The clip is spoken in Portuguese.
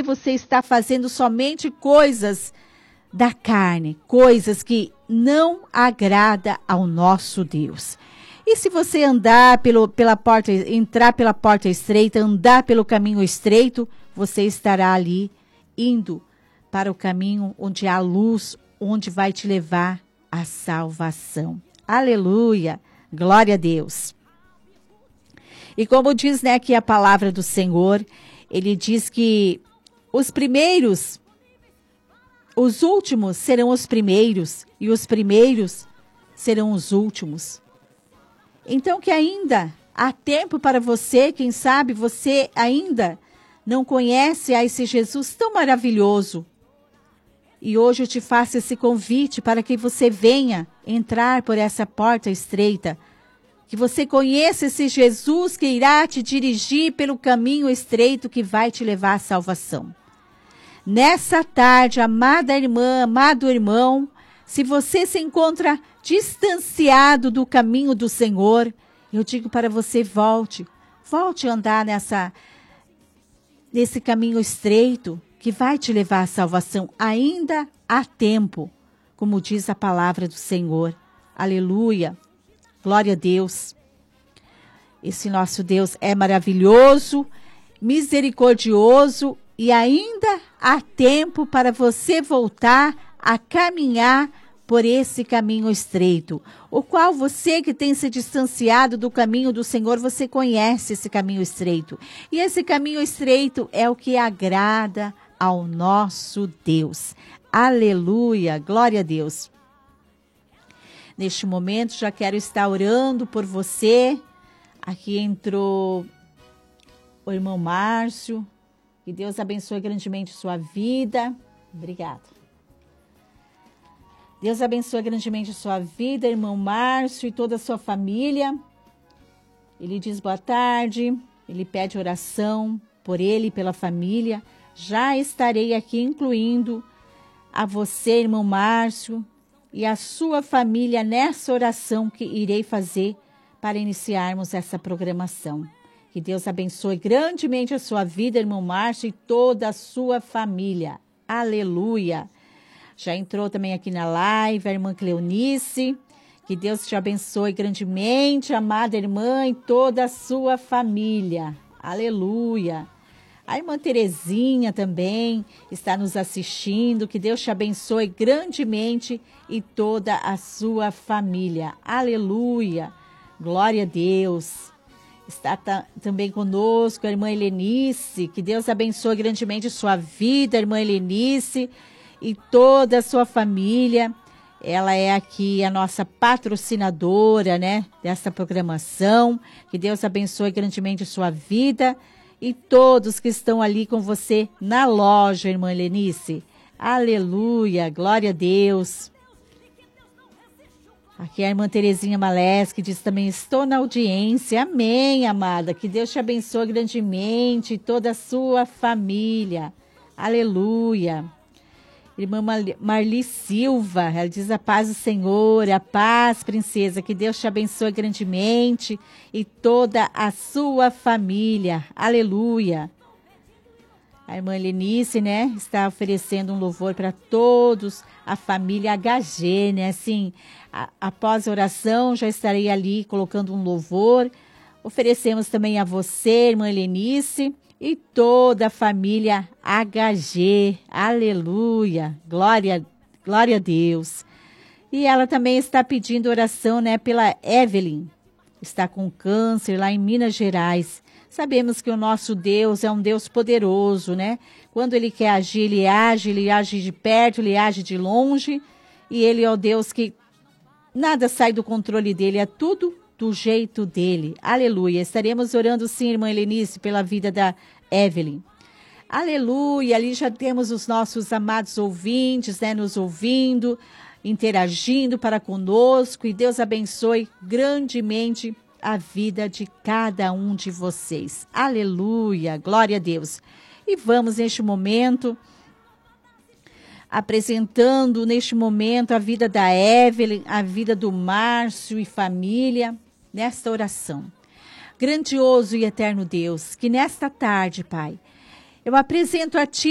porque você está fazendo somente coisas da carne, coisas que não agrada ao nosso Deus. E se você andar pela porta, entrar pela porta estreita, andar pelo caminho estreito, você estará ali indo para o caminho onde há luz, onde vai te levar à salvação. Aleluia! Glória a Deus! E como diz, né, aqui a palavra do Senhor, ele diz que os últimos serão os primeiros e os primeiros serão os últimos. Então que ainda há tempo para você, quem sabe você ainda não conhece a esse Jesus tão maravilhoso. E hoje eu te faço esse convite para que você venha entrar por essa porta estreita. Que você conheça esse Jesus que irá te dirigir pelo caminho estreito que vai te levar à salvação. Nessa tarde, amada irmã, amado irmão, se você se encontra distanciado do caminho do Senhor, eu digo para você, volte a andar nesse caminho estreito que vai te levar à salvação. Ainda há tempo, como diz a palavra do Senhor. Aleluia, glória a Deus. Esse nosso Deus é maravilhoso, misericordioso e ainda há tempo para você voltar a caminhar por esse caminho estreito, o qual você que tem se distanciado do caminho do Senhor, você conhece esse caminho estreito. E esse caminho estreito é o que agrada ao nosso Deus. Aleluia, glória a Deus. Neste momento já quero estar orando por você. Aqui entrou o irmão Márcio. Que Deus abençoe grandemente sua vida. Obrigada. Deus abençoe grandemente sua vida, irmão Márcio e toda a sua família. Ele diz boa tarde, ele pede oração por ele e pela família. Já estarei aqui incluindo a você, irmão Márcio, e a sua família nessa oração que irei fazer para iniciarmos essa programação. Que Deus abençoe grandemente a sua vida, irmão Márcio, e toda a sua família. Aleluia! Já entrou também aqui na live a irmã Cleonice. Que Deus te abençoe grandemente, amada irmã, e toda a sua família. Aleluia! A irmã Terezinha também está nos assistindo. Que Deus te abençoe grandemente e toda a sua família. Aleluia! Glória a Deus! Está também conosco a irmã Helenice. Que Deus abençoe grandemente sua vida, irmã Helenice, e toda a sua família. Ela é aqui a nossa patrocinadora, né, dessa programação. Que Deus abençoe grandemente sua vida e todos que estão ali com você na loja, irmã Helenice. Aleluia, glória a Deus. Aqui a irmã Terezinha Malés, que diz também, estou na audiência. Amém, amada. Que Deus te abençoe grandemente e toda a sua família. Aleluia. Irmã Marli Silva, ela diz a paz do Senhor, a paz, princesa. Que Deus te abençoe grandemente e toda a sua família. Aleluia. A irmã Lenice, né, está oferecendo um louvor para todos, a família HG, né, assim, após a oração já estarei ali colocando um louvor. Oferecemos também a você, irmã Lenice, e toda a família HG, aleluia, glória a Deus. E ela também está pedindo oração, né, pela Evelyn, está com câncer lá em Minas Gerais. Sabemos que o nosso Deus é um Deus poderoso, né? Quando Ele quer agir, Ele age de perto, Ele age de longe. E Ele é o Deus que nada sai do controle dEle, é tudo do jeito dEle. Aleluia. Estaremos orando sim, irmã Helenice, pela vida da Evelyn. Aleluia. Ali já temos os nossos amados ouvintes, né? Nos ouvindo, interagindo para conosco. E Deus abençoe grandemente a vida de cada um de vocês. Aleluia, glória a Deus. E vamos neste momento, apresentando neste momento a vida da Evelyn, a vida do Márcio e família, nesta oração. Grandioso e eterno Deus, que nesta tarde, Pai, eu apresento a Ti